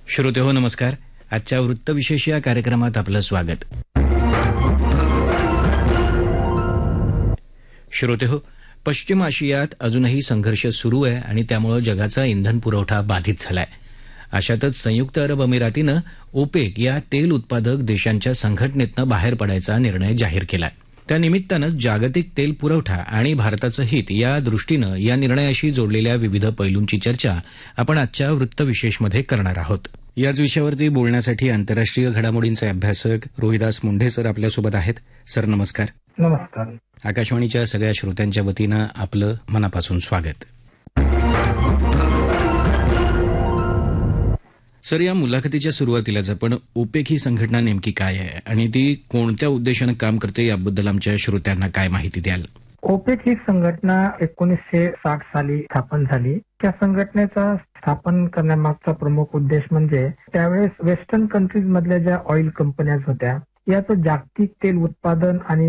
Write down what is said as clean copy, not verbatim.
श्रोतेहो नमस्कार. आजच्या वृत्तविशेष या कार्यक्रमात आपलं स्वागत. श्रोतेहो, पश्चिम आशियात अजूनही संघर्ष सुरू आहे आणि त्यामुळे जगाचा इंधन पुरवठा बाधित झालाय. अशातच संयुक्त अरब अमिरातीनं ओपेक या तेल उत्पादक देशांच्या संघटनेतनं बाहेर पडायचा निर्णय जाहीर केलाय. त्यानिमित्तानं जागतिक तेल पुरवठा आणि भारताचं हित या दृष्टीनं या निर्णयाशी जोडलेल्या विविध पैलूंची चर्चा आपण आजच्या वृत्तविशेषमध्ये करणार आहोत. याच विषयावरती बोलण्यासाठी आंतरराष्ट्रीय घडामोडींचे अभ्यासक रोहिदास मुंढे सर आपल्यासोबत आहेत. सर नमस्कार. नमस्कार. आकाशवाणीच्या सगळ्या श्रोत्यांच्या वतीनं आपलं मनापासून स्वागत. सर, या मुलाखतीच्या सुरुवातीलाच आपण ओपेक ही संघटना नेमकी काय आहे आणि ती कोणत्या उद्देशानं काम करते याबद्दल आमच्या श्रोत्यांना काय माहिती द्याल? ओपेक ही संघटना 1960 साली स्थापन झाली. त्या संघटनेचा स्थापन करण्यामागचा प्रमुख उद्देश म्हणजे त्यावेळेस वेस्टर्न कंट्रीज मधल्या ज्या ऑइल कंपन्या होत्या याचं जागतिक तेल उत्पादन आणि